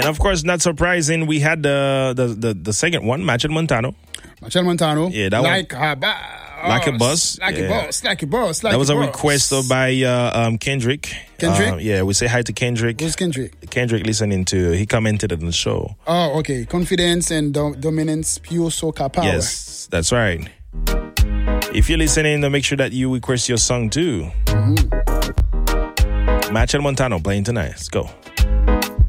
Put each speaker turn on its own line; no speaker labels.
And of course, not surprising, we had the second one, Machel Montano.
Machel Montano.
Yeah, that
like
one.
A
Like a Boss.
Like a boss. Like a boss. Like
that was a
boss.
request by Kendrick.
Kendrick?
Yeah, we say hi to Kendrick.
Who's Kendrick?
Kendrick listening to, he commented on the show.
Oh, okay. Confidence and dominance, pure soca power.
Yes, that's right. If you're listening, then make sure that you request your song too. Machel Montano playing tonight. Let's go.